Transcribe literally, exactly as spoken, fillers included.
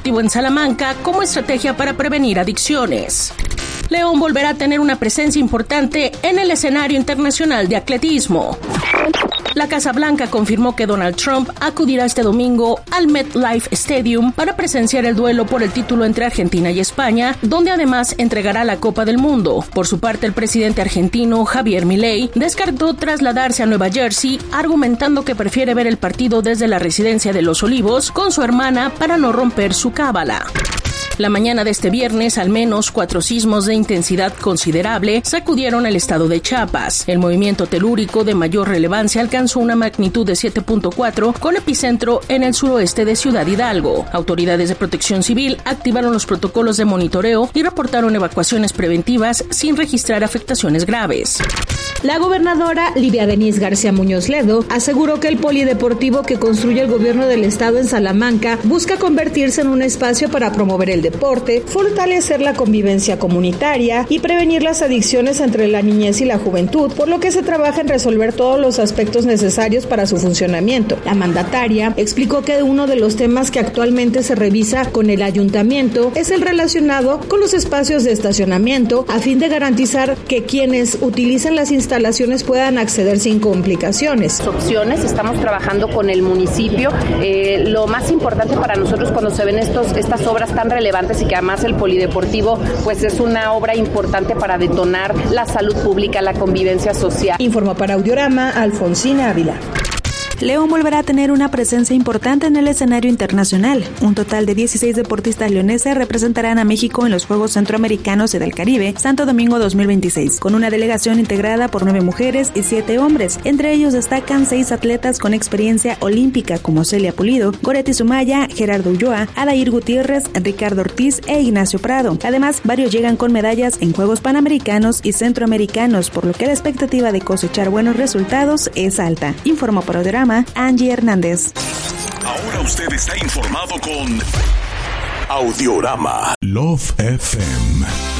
polideportivo en Salamanca como estrategia para prevenir adicciones. León volverá a tener una presencia importante en el escenario internacional de atletismo. La Casa Blanca confirmó que Donald Trump acudirá este domingo al MetLife Stadium para presenciar el duelo por el título entre Argentina y España, donde además entregará la Copa del Mundo. Por su parte, el presidente argentino Javier Milei descartó trasladarse a Nueva Jersey, argumentando que prefiere ver el partido desde la residencia de Los Olivos con su hermana para no romper su cábala. La mañana de este viernes, al menos cuatro sismos de intensidad considerable sacudieron el estado de Chiapas. El movimiento telúrico de mayor relevancia alcanzó una magnitud de siete punto cuatro con epicentro en el suroeste de Ciudad Hidalgo. Autoridades de protección civil activaron los protocolos de monitoreo y reportaron evacuaciones preventivas sin registrar afectaciones graves. La gobernadora Lidia Denise García Muñoz Ledo aseguró que el polideportivo que construye el gobierno del estado en Salamanca busca convertirse en un espacio para promover el deporte, fortalecer la convivencia comunitaria y prevenir las adicciones entre la niñez y la juventud, por lo que se trabaja en resolver todos los aspectos necesarios para su funcionamiento. La mandataria explicó que uno de los temas que actualmente se revisa con el ayuntamiento es el relacionado con los espacios de estacionamiento, a fin de garantizar que quienes utilicen las instalaciones instalaciones puedan acceder sin complicaciones. Opciones, estamos trabajando con el municipio. Eh, lo más importante para nosotros cuando se ven estos, estas obras tan relevantes y que además el polideportivo pues es una obra importante para detonar la salud pública, la convivencia social. Informó para Audiorama Alfonsina Ávila. León volverá a tener una presencia importante en el escenario internacional. Un total de dieciséis deportistas leoneses representarán a México en los Juegos Centroamericanos y del Caribe, Santo Domingo dos mil veintiséis, con una delegación integrada por nueve mujeres y siete hombres. Entre ellos destacan seis atletas con experiencia olímpica como Celia Pulido, Goretti Sumaya, Gerardo Ulloa, Adair Gutiérrez, Ricardo Ortiz e Ignacio Prado. Además, varios llegan con medallas en Juegos Panamericanos y Centroamericanos, por lo que la expectativa de cosechar buenos resultados es alta. Informó para Audiorama Angie Hernández. Ahora usted está informado con Audiorama Love F M.